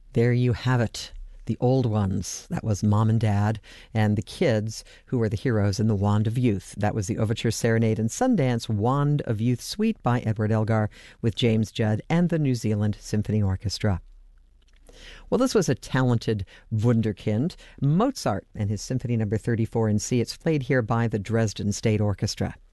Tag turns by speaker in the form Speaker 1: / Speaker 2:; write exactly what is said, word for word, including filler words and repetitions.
Speaker 1: There you have it. The old ones. That was Mom and Dad, and the kids who were the heroes in The Wand of Youth. That was the Overture Serenade and Sundance Wand of Youth Suite by Edward Elgar with James Judd and the New Zealand Symphony Orchestra. Well, this was a talented wunderkind, Mozart and his Symphony Number thirty-four in C. It's played here by the Dresden State Orchestra.